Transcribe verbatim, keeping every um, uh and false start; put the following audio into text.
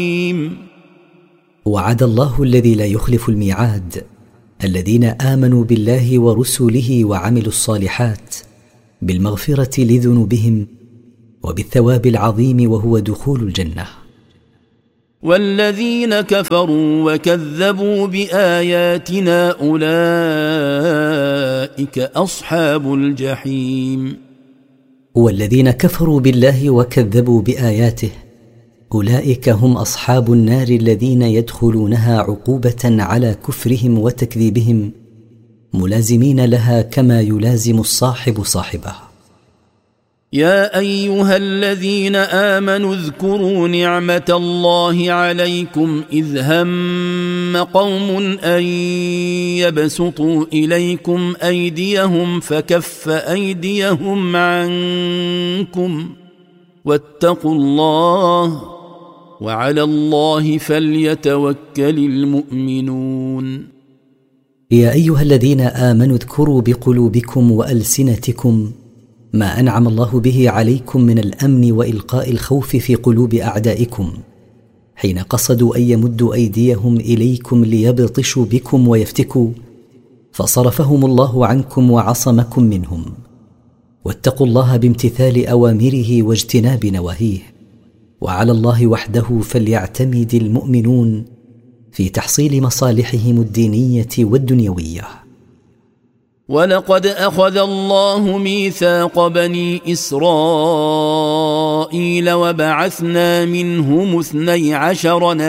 وعد الله الذي لا يخلف الميعاد الذين آمنوا بالله ورسله وعملوا الصالحات بالمغفرة لذنوبهم وبالثواب العظيم وهو دخول الجنة. والذين كفروا وكذبوا بآياتنا أولئك أصحاب الجحيم. والذين كفروا بالله وكذبوا بآياته أولئك هم أصحاب النار الذين يدخلونها عقوبة على كفرهم وتكذيبهم ملازمين لها كما يلازم الصاحب صاحبه. يا أيها الذين آمنوا اذكروا نعمة الله عليكم إذ هم قوم أن يبسطوا إليكم أيديهم فكف أيديهم عنكم واتقوا الله وعلى الله فليتوكل المؤمنون. يا أيها الذين آمنوا اذكروا بقلوبكم وألسنتكم ما أنعم الله به عليكم من الأمن وإلقاء الخوف في قلوب أعدائكم حين قصدوا أن يمدوا أيديهم إليكم ليبطشوا بكم ويفتكوا فصرفهم الله عنكم وعصمكم منهم. واتقوا الله بامتثال أوامره واجتناب نواهيه وعلى الله وحده فليعتمد المؤمنون في تحصيل مصالحهم الدينية والدنيوية. ولقد أخذ الله ميثاق بني إسرائيل وبعثنا منهم اثني عشر